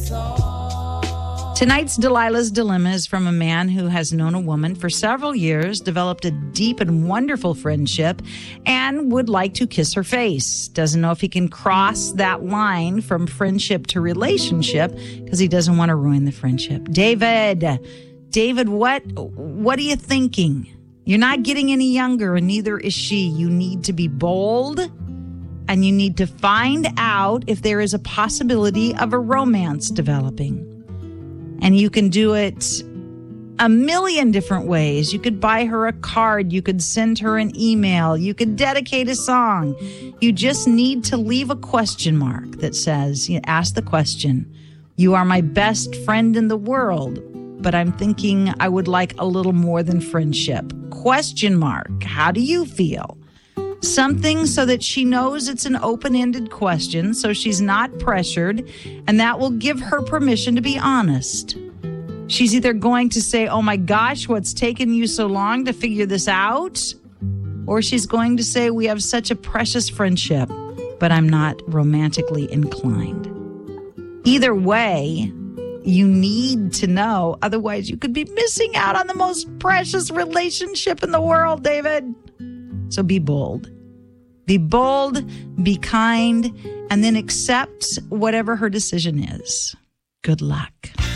Tonight's Delilah's Dilemma is from a man who has known a woman for several years, developed a deep and wonderful friendship, and would like to kiss her face. Doesn't know if he can cross that line from friendship to relationship because he doesn't want to ruin the friendship. David, what are you thinking? You're not getting any younger, and neither is she. You need to be bold, and you need to find out if there is a possibility of a romance developing. And you can do it a million different ways. You could buy her a card. You could send her an email. You could dedicate a song. You just need to leave a question mark that says, ask the question, you are my best friend in the world, but I'm thinking I would like a little more than friendship. Question mark. How do you feel? Something so that she knows it's an open-ended question, so she's not pressured, and that will give her permission to be honest. She's either going to say, oh my gosh, what's taken you so long to figure this out? Or she's going to say, we have such a precious friendship, but I'm not romantically inclined. Either way, you need to know, otherwise you could be missing out on the most precious relationship in the world, David. So be bold. Be bold, be kind, and then accept whatever her decision is. Good luck.